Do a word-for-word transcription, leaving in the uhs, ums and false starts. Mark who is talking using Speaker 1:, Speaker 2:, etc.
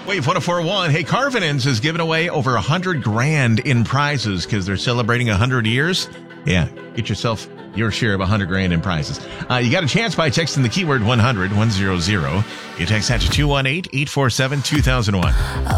Speaker 1: Wave one oh four point one. Hey, Carvinens is giving away over one hundred grand in prizes because they're celebrating one hundred years. Yeah, get yourself your share of one hundred grand in prizes. Uh, you got a chance by texting the keyword one hundred, one hundred. You text that to two one eight, eight four seven, two thousand one.